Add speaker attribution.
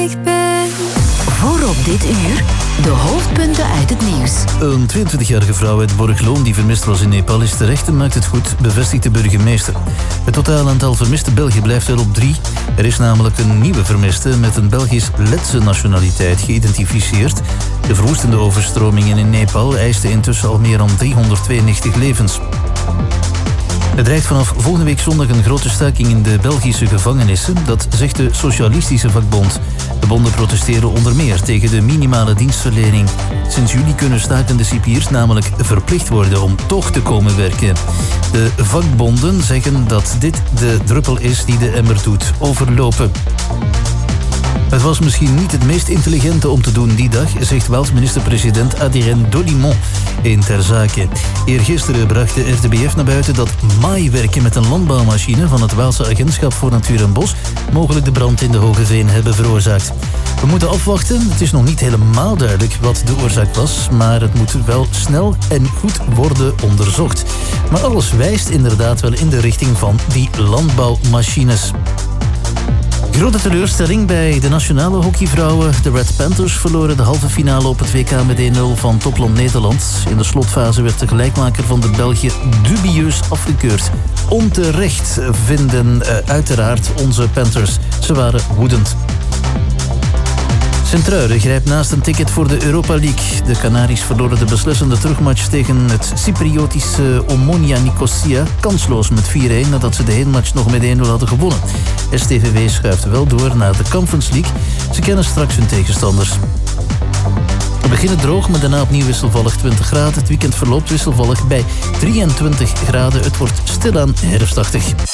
Speaker 1: Voor op dit uur de hoofdpunten uit het nieuws.
Speaker 2: Een 22-jarige vrouw uit Borgloon die vermist was in Nepal is terecht en maakt het goed, bevestigt de burgemeester. Het totaal aantal vermiste Belgen blijft wel op 3. Er is namelijk een nieuwe vermiste met een Belgisch-Letse nationaliteit geïdentificeerd. De verwoestende overstromingen in Nepal eisten intussen al meer dan 392 levens. Er dreigt vanaf volgende week zondag een grote staking in de Belgische gevangenissen. Dat zegt de Socialistische Vakbond. De bonden protesteren onder meer tegen de minimale dienstverlening. Sinds juli kunnen stakende cipiers namelijk verplicht worden om toch te komen werken. De vakbonden zeggen dat dit de druppel is die de emmer doet overlopen. Het was misschien niet het meest intelligente om te doen die dag, zegt Waals minister-president Adrien Dolimon in Ter Zake. Eergisteren bracht de RTBF naar buiten dat maaiwerken met een landbouwmachine van het Waalse Agentschap voor Natuur en Bos mogelijk de brand in de Hogeveen hebben veroorzaakt. We moeten afwachten. Het is nog niet helemaal duidelijk wat de oorzaak was, maar het moet wel snel en goed worden onderzocht. Maar alles wijst inderdaad wel in de richting van die landbouwmachines. Grote teleurstelling bij de nationale hockeyvrouwen. De Red Panthers verloren de halve finale op het WK met 1-0 van topland Nederland. In de slotfase werd de gelijkmaker van de Belgen dubieus afgekeurd. Onterecht vinden uiteraard onze Panthers. Ze waren woedend. Sint-Truiden grijpt naast een ticket voor de Europa League. De Canaries verloren de beslissende terugmatch tegen het Cypriotische Omonia Nicosia kansloos met 4-1 nadat ze de heenmatch nog met 1-0 hadden gewonnen. STVV schuift wel door naar de Conference League. Ze kennen straks hun tegenstanders. We beginnen droog, maar daarna opnieuw wisselvallig 20 graden. Het weekend verloopt wisselvallig bij 23 graden. Het wordt stilaan herfstachtig.